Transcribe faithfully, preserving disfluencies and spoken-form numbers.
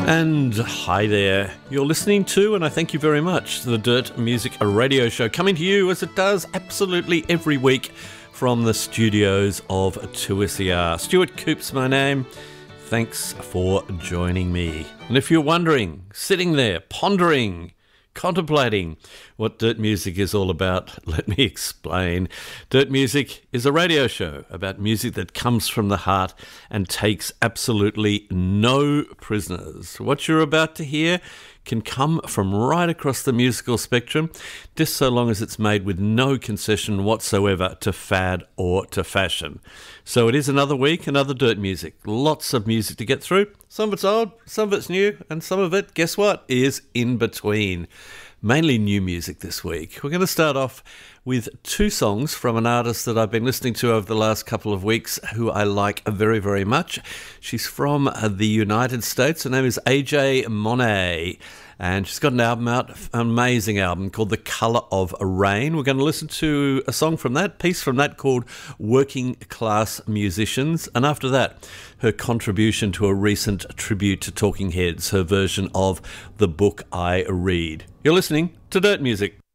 And hi there, you're listening to, and I thank you very much, the Dirt Music Radio Show, coming to you as it does absolutely every week from the studios of two S E R. Stuart Coop's my name. Thanks for joining me. And if you're wondering, sitting there, pondering, contemplating what Dirt Music is all about, let me explain. Dirt Music is a radio show about music that comes from the heart and takes absolutely no prisoners. What you're about to hear can come from right across the musical spectrum, just so long as it's made with no concession whatsoever to fad or to fashion. So it is another week, another Dirt Music. Lots of music to get through. Some of it's old, some of it's new, and some of it, guess what, is in between. Mainly new music this week. We're going to start off with two songs from an artist that I've been listening to over the last couple of weeks who I like very, very much. She's from the United States. Her name is A J Monet, and she's got an album out, an amazing album called The Color of Rain. We're going to listen to a song from that, piece from that called Working Class Musicians, and after that, her contribution to a recent tribute to Talking Heads, her version of The Book I Read. You're listening to Dirt Music.